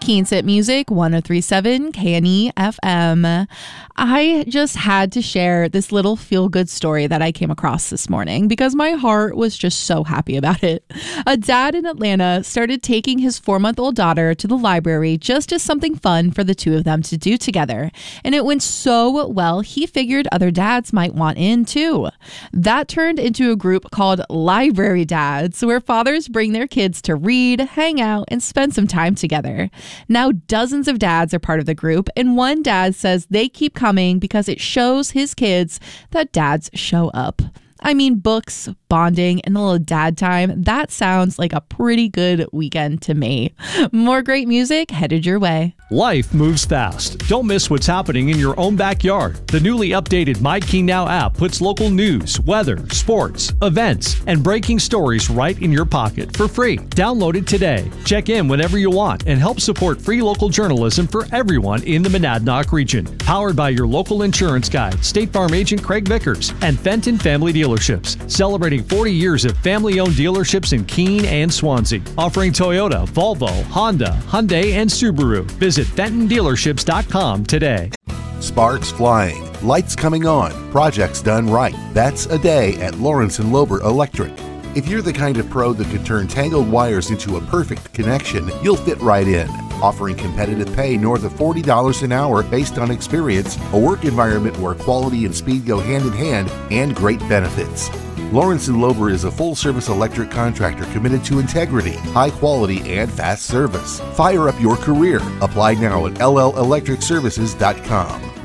Keenset Music 1037 KNE FM. I just had to share this little feel-good story that I came across this morning because my heart was just so happy about it. A dad in Atlanta started taking his 4-month-old daughter to the library just as something fun for the two of them to do together. And it went so well, he figured other dads might want in too. That turned into a group called Library Dads, where fathers bring their kids to read, hang out, and spend some time together. Now dozens of dads are part of the group, and one dad says they keep coming because it shows his kids that dads show up. I mean, books, bonding, and a little dad time. That sounds like a pretty good weekend to me. More great music headed your way. Life moves fast. Don't miss what's happening in your own backyard. The newly updated My Keen Now app puts local news, weather, sports, events, and breaking stories right in your pocket for free. Download it today. Check in whenever you want and help support free local journalism for everyone in the Monadnock region. Powered by your local insurance guide, State Farm agent Craig Vickers, and Fenton Family Dealerships, celebrating 40 years of family-owned dealerships in Keene and Swansea, offering Toyota, Volvo, Honda, Hyundai, and Subaru. Visit FentonDealerships.com today. Sparks flying, lights coming on, projects done right. That's a day at Lawrence & Lober Electric. If you're the kind of pro that could turn tangled wires into a perfect connection, you'll fit right in. Offering competitive pay north of $40 an hour based on experience, a work environment where quality and speed go hand in hand, and great benefits. Lawrence & Lober is a full-service electric contractor committed to integrity, high quality, and fast service. Fire up your career. Apply now at LLElectricServices.com.